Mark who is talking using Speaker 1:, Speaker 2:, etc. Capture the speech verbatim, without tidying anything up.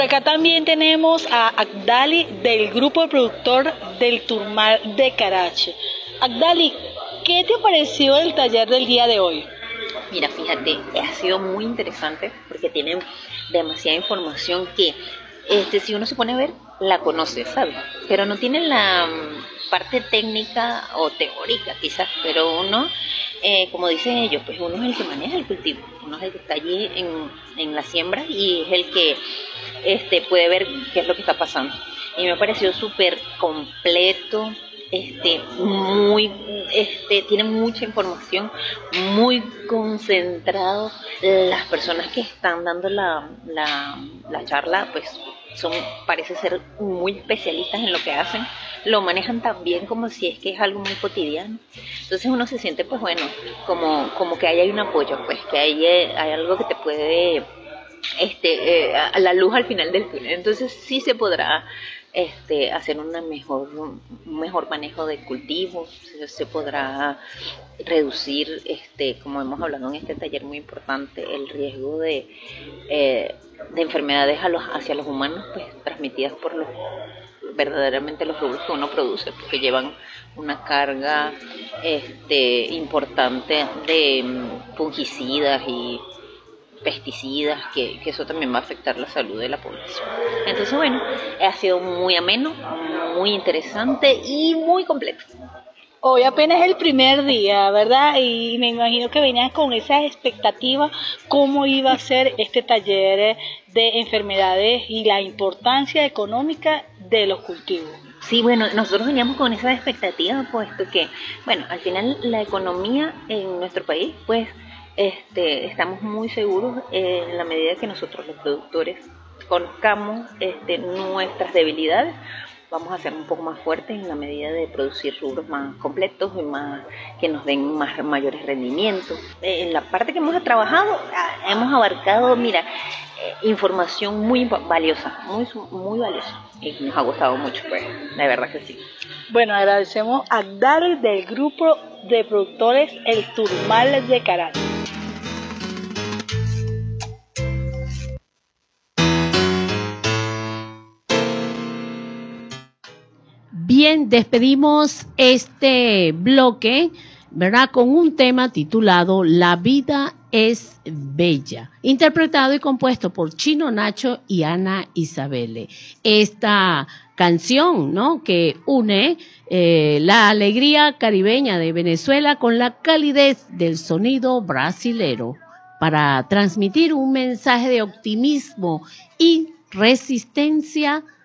Speaker 1: Acá también tenemos a Agdali del grupo productor del Turmal de Carache. Agdali, ¿qué te pareció el taller del día de hoy?
Speaker 2: Mira, fíjate, ha sido muy interesante porque tienen demasiada información que este, si uno se pone a ver, la conoce, ¿sabes? Pero no tienen la um, parte técnica o teórica quizás, pero uno, eh, como dicen ellos, pues uno es el que maneja el cultivo, uno es el que está allí en, en la siembra y es el que este, puede ver qué es lo que está pasando. Y me ha parecido súper completo, este, muy, este, tiene mucha información, muy concentrado. Las personas que están dando la, la, la charla, pues son, parece ser muy especialistas en lo que hacen, lo manejan tan bien como si es que es algo muy cotidiano. Entonces uno se siente, pues bueno, como, como que ahí hay un apoyo, pues que hay, hay algo que te puede, este, eh, a la luz al final del túnel. Entonces sí se podrá este, hacer una mejor, un mejor manejo de cultivos, se, se podrá reducir, este, como hemos hablado en este taller muy importante, el riesgo de, eh, de enfermedades a los, hacia los humanos, pues transmitidas por los verdaderamente los rubros que uno produce, porque llevan una carga este, importante de um, fungicidas y pesticidas, que, que eso también va a afectar la salud de la población. Entonces, bueno, ha sido muy ameno, muy interesante y muy completo.
Speaker 1: Hoy apenas es el primer día, ¿verdad? Y me imagino que venías con esa expectativa, cómo iba a ser este taller de enfermedades y la importancia económica de los cultivos.
Speaker 2: Sí, bueno, nosotros veníamos con esa expectativa, puesto que, bueno, al final la economía en nuestro país, pues, este, estamos muy seguros eh, en la medida que nosotros los productores conozcamos este, nuestras debilidades, vamos a ser un poco más fuertes en la medida de producir rubros más completos y más que nos den más mayores rendimientos. Eh, en la parte que hemos trabajado, hemos abarcado, mira, eh, información muy valiosa, muy, muy valiosa. Y nos ha gustado mucho, pues, de verdad que sí.
Speaker 1: Bueno, agradecemos a Agdali del grupo de productores El Turmal de Carache.
Speaker 3: Bien, despedimos este bloque, ¿verdad? Con un tema titulado La vida es bella, interpretado y compuesto por Chino Nacho y Ana Isabelle. Esta canción, ¿no?, que une eh, la alegría caribeña de Venezuela con la calidez del sonido brasilero para transmitir un mensaje de optimismo y resistencia